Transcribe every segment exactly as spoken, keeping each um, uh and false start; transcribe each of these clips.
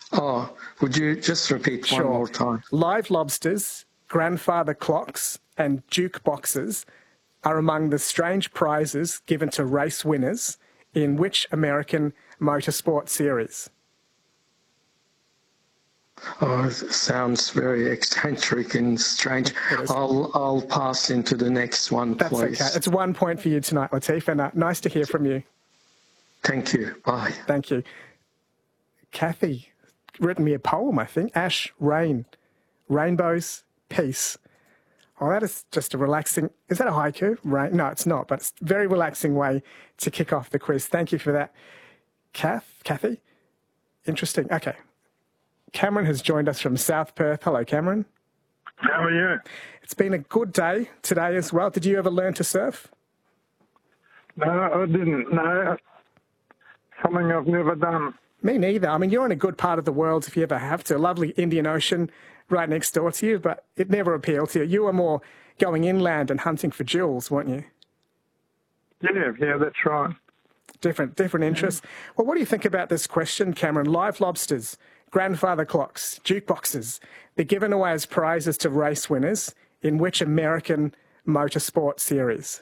Oh, would you just repeat Sure. one more time? Live lobsters, grandfather clocks, and jukeboxes are among the strange prizes given to race winners in which American motorsport series? Oh, it sounds very eccentric and strange. I'll I'll pass into the next one, That's please. okay. It's one point for you tonight, Latif, and uh, nice to hear from you. Thank you. Bye. Thank you. Kathy, written me a poem, I think. Ash, Rain, Rainbows, Peace. Oh, that is just a relaxing... Is that a haiku? Rain? No, it's not, but it's a very relaxing way to kick off the quiz. Thank you for that. Kath, Kathy? Interesting. Okay. Cameron has joined us from South Perth. Hello, Cameron. How are you? It's been a good day today as well. Did you ever learn to surf? No, I didn't. No, something I've never done. Me neither. I mean, you're in a good part of the world if you ever have to. Lovely Indian Ocean right next door to you, but it never appealed to you. You were more going inland and hunting for jewels, weren't you? Yeah, yeah, that's right. Different, different interests. Yeah. Well, what do you think about this question, Cameron? Live lobsters, grandfather clocks, jukeboxes, they're given away as prizes to race winners in which American motorsport series?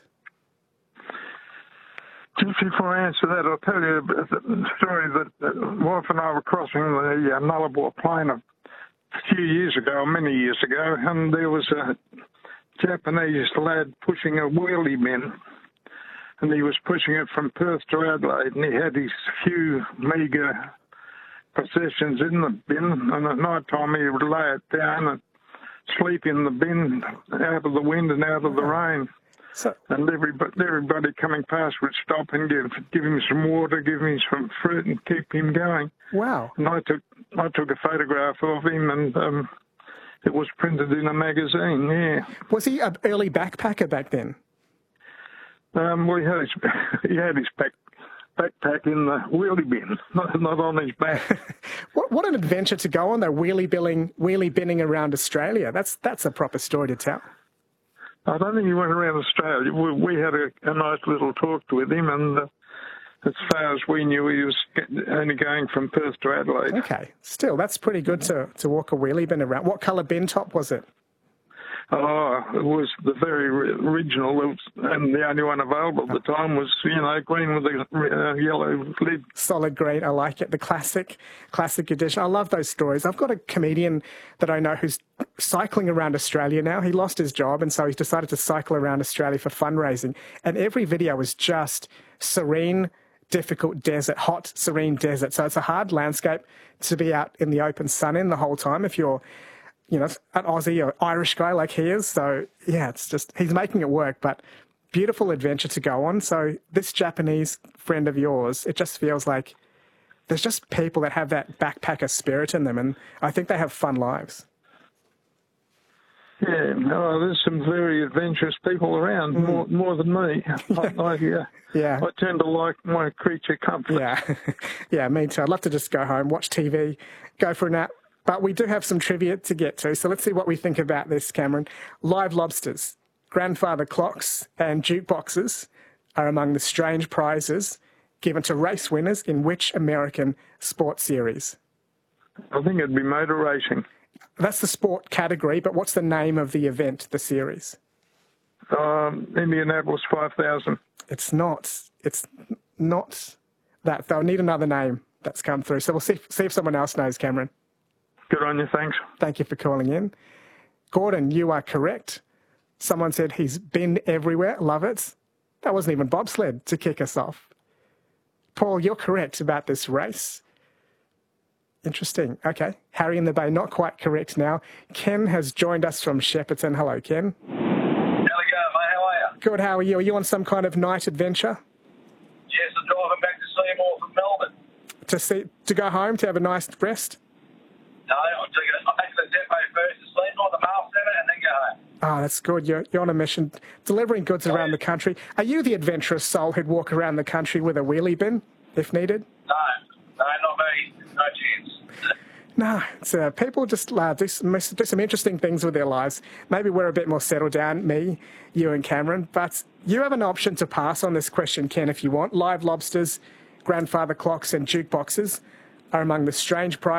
Just before I answer that, I'll tell you a story that my wife and I were crossing the uh, Nullarbor Plain a few years ago, many years ago, and there was a Japanese lad pushing a wheelie bin, and he was pushing it from Perth to Adelaide, and he had his few meagre possessions in the bin, and at night time he would lay it down and sleep in the bin out of the wind and out of the rain. So, and everybody, everybody coming past would stop and give, give him some water, give him some fruit, and keep him going. Wow! And I took I took a photograph of him, and um, it was printed in a magazine. Yeah. Was he an early backpacker back then? Um, well, he had his he had his back, backpack in the wheelie bin, not not on his back. what what an adventure to go on though, wheelie billing, wheelie binning around Australia. That's that's a proper story to tell. I don't think he went around Australia. We, we had a, a nice little talk with him, and uh, as far as we knew, he was only going from Perth to Adelaide. Okay. Still, that's pretty good to, to walk a wheelie bin around. What colour bin top was it? Oh, it was the very original, and the only one available at the time was, you know, green with a uh, yellow lid. Solid green, I like it. The classic, classic edition. I love those stories. I've got a comedian that I know who's cycling around Australia now. He lost his job, and so he's decided to cycle around Australia for fundraising. And every video was just serene, difficult desert, hot, serene desert. So it's a hard landscape to be out in the open sun in the whole time if you're, you know, an Aussie or Irish guy like he is. So, yeah, it's just, he's making it work, but beautiful adventure to go on. So this Japanese friend of yours, it just feels like there's just people that have that backpacker spirit in them, and I think they have fun lives. Yeah, oh, there's some very adventurous people around, mm. more more than me. I, I, yeah. yeah. I tend to like my creature comfort. Yeah, yeah, me too. I'd love to just go home, watch T V, go for a nap. But we do have some trivia to get to, so let's see what we think about this, Cameron. Live lobsters, grandfather clocks, and jukeboxes are among the strange prizes given to race winners in which American sports series? I think it'd be motor racing. That's the sport category, but what's the name of the event, the series? Um, Indianapolis five thousand. It's not. It's not that. They'll need another name that's come through. So we'll see, see if someone else knows, Cameron. Good on you, thanks. Thank you for calling in. Gordon, you are correct. Someone said he's been everywhere. Love it. That wasn't even bobsled to kick us off. Paul, you're correct about this race. Interesting. Okay. Harry in the Bay, not quite correct now. Ken has joined us from Shepparton. Hello, Ken. How's it going, mate? How are you? Good. How are you? Are you on some kind of night adventure? Yes, I'm driving back to Seymour from Melbourne. To see, to go home, to have a nice rest? No, I'm taking it. I'm back to the depot first to Seymour, the mail centre, and then go home. Oh, that's good. You're, you're on a mission, delivering goods oh, around yeah. the country. Are you the adventurous soul who'd walk around the country with a wheelie bin, if needed? No, no, not me. No chance. No, it's, uh, people just uh, do, some, do some interesting things with their lives. Maybe we're a bit more settled down, me, you and Cameron, but you have an option to pass on this question, Ken, if you want. Live lobsters, grandfather clocks and jukeboxes are among the strange prizes